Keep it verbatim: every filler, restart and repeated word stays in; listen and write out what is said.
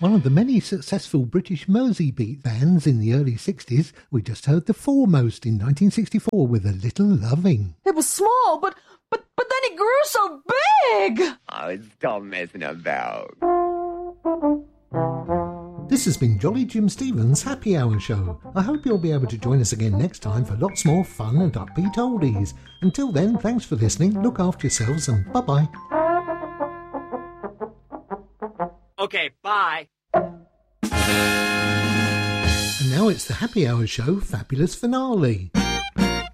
One of the many successful British Mersey beat bands in the early sixties, we just heard The Foremost in nineteen sixty-four with A Little Loving. It was small, but but but then it grew so big! Oh, stop messing about. This has been Jolly Jim Stevens' Happy Hour Show. I hope you'll be able to join us again next time for lots more fun and upbeat oldies. Until then, thanks for listening, look after yourselves, and bye-bye. Okay, bye. And now it's the Happy Hour Show Fabulous Finale.